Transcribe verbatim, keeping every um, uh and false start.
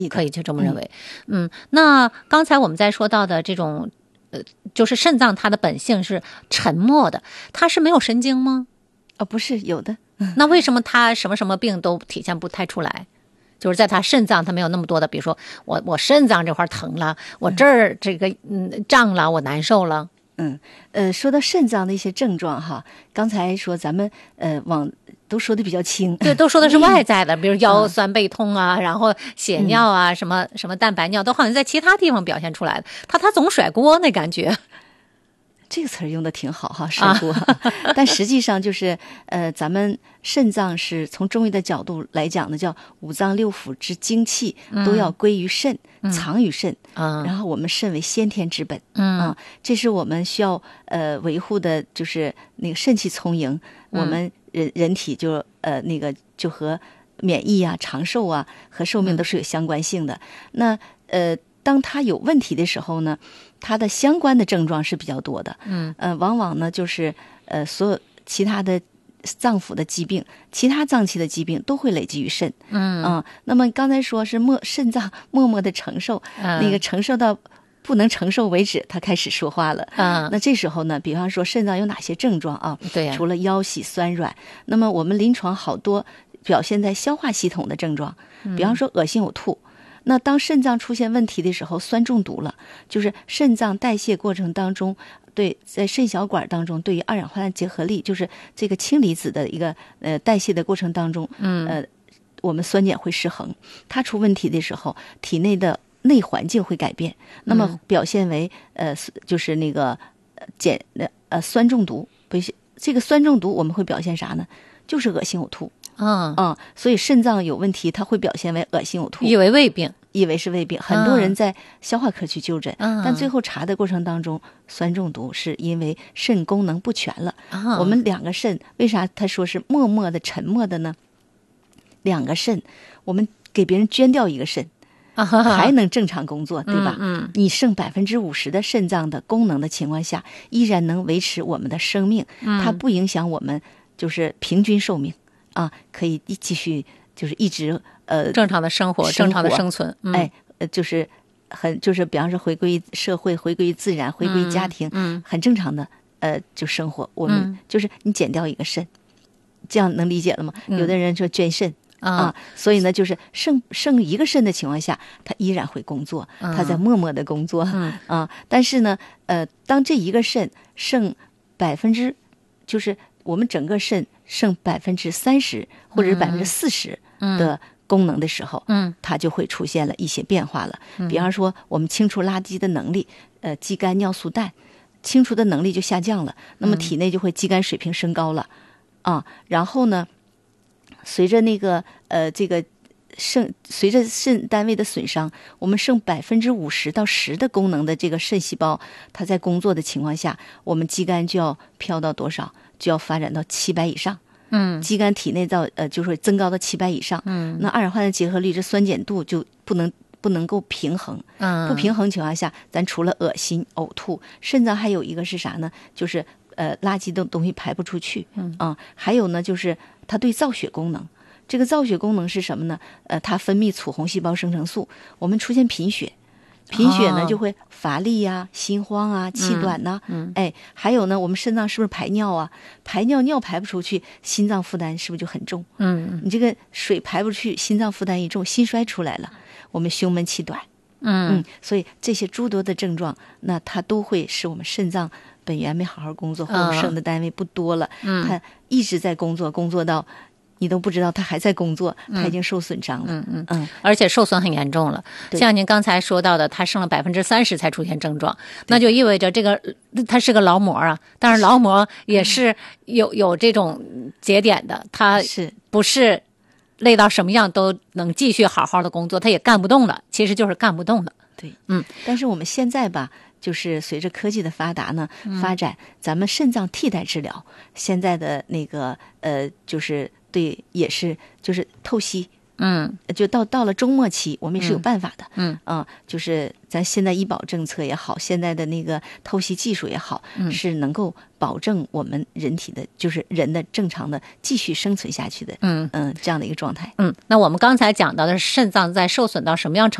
可以就这么认为。嗯，嗯那刚才我们在说到的这种，呃，就是肾脏它的本性是沉默的，它是没有神经吗？ 哦，不是有的。 那为什么它什么什么病都体现不太出来？就是在它肾脏，它没有那么多的，比如说我我肾脏这块疼了，我这儿这个嗯胀了，我难受了。 嗯，呃，说到肾脏的一些症状哈，刚才说咱们呃往都说的比较轻， 对，都说的是外在的，比如腰酸背痛啊，然后血尿啊，嗯、什么什么蛋白尿，都好像在其他地方表现出来的。他他总甩锅那感觉。 这个词儿用的挺好哈，甩锅。啊、但实际上就是，呃，咱们肾脏是从中医的角度来讲呢，叫五脏六腑之精气都要归于肾，嗯、藏于肾。嗯、然后我们肾为先天之本。嗯、啊，这是我们需要呃维护的，就是那个肾气充盈，嗯、我们人人体就呃那个就和免疫啊、长寿啊和寿命都是有相关性的。嗯、那呃。当它有问题的时候呢，它的相关的症状是比较多的，嗯，呃，往往呢就是呃，所有其他的脏腑的疾病、其他脏器的疾病都会累积于肾，嗯啊、呃。那么刚才说是默肾脏默默的承受，嗯、那个承受到不能承受为止，它开始说话了，嗯。那这时候呢，比方说肾脏有哪些症状啊？ 对呀、啊， 除了腰膝酸软，那么我们临床好多表现在消化系统的症状，比方说恶心呕吐。那当肾脏出现问题的时候，酸中毒了，就是肾脏代谢过程当中，对，在肾小管当中对于二氧化碳结合力，就是这个氢离子的一个呃代谢的过程当中，嗯，呃，我们酸碱会失衡，它出问题的时候，体内的内环境会改变，那么表现为呃就是那个碱呃酸中毒，不是这个酸中毒我们会表现啥呢？就是恶心呕吐。嗯嗯，所以肾脏有问题，它会表现为恶心呕吐， 以为胃病， 以为是胃病。很多人在消化科去就诊，嗯、但最后查的过程当中，酸中毒是因为肾功能不全了。嗯、我们两个肾为啥他说是默默的、沉默的呢？两个肾，我们给别人捐掉一个肾，啊、还能正常工作，对吧？嗯，嗯你剩百分之五十的肾脏的功能的情况下，依然能维持我们的生命，嗯、它不影响我们就是平均寿命。啊，可以继续就是一直呃正常的生活，正常的生存， 嗯、哎，呃，就是很就是比方说回归社会，回归自然，回归家庭，嗯，嗯很正常的呃就生活。我们、嗯、就是你减掉一个肾，这样能理解了吗？嗯、有的人说捐肾。啊, 啊，所以呢，就是剩剩一个肾的情况下，他依然会工作，嗯、他在默默的工作，嗯、啊。但是呢，呃，当这一个肾剩百分之，就是我们整个肾剩百分之三十或者是百分之四十的功能的时候，嗯，它就会出现了一些变化了。嗯、比方说，我们清除垃圾的能力，呃，肌酐尿素氮，清除的能力就下降了，那么体内就会肌酐水平升高了，嗯、啊。然后呢，随着那个呃这个肾随着肾单位的损伤，我们剩百分之五十到十的功能的这个肾细胞，它在工作的情况下，我们肌酐就要飘到多少？就要发展到七百以上，嗯，肌酐体内到呃，就是增高到七百以上，嗯，那二氧化碳结合率这酸碱度就不能不能够平衡，嗯，不平衡情况下，咱除了恶心呕吐，肾脏还有一个是啥呢？就是呃垃圾的东西排不出去，嗯啊，还有呢就是它对造血功能，这个造血功能是什么呢？呃，它分泌促红细胞生成素，我们出现贫血。贫血呢，就会乏力呀、啊、心慌啊、气短呐、啊，嗯，嗯哎，还有呢，我们肾脏是不是排尿啊？排尿尿排不出去，心脏负担是不是就很重？嗯，你这个水排不出去，心脏负担一重，心衰出来了，我们胸闷气短，嗯嗯，所以这些诸多的症状，那它都会使我们肾脏本源没好好工作，或者生的单位不多了，嗯，它一直在工作，工作到。你都不知道他还在工作，他已经受损伤了，嗯嗯嗯， 而且受损很严重了。像您刚才说到的，他剩了百分之三十才出现症状，那就意味着这个他是个劳模啊。但是劳模也是有有这种节点的，他是不是累到什么样都能继续好好的工作，他也干不动了，其实就是干不动了。 对，嗯。但是我们现在吧，就是随着科技的发达呢，发展咱们肾脏替代治疗，现在的那个呃，就是。对，也是就是透析嗯， 就到到了中末期，我们也是有办法的。 嗯嗯、呃，就是咱现在医保政策也好，现在的那个透析技术也好， 嗯、 是能够保证我们人体的，就是人的正常的继续生存下去的。 嗯嗯、呃，这样的一个状态。 嗯，那我们刚才讲到的是肾脏在受损到什么样程度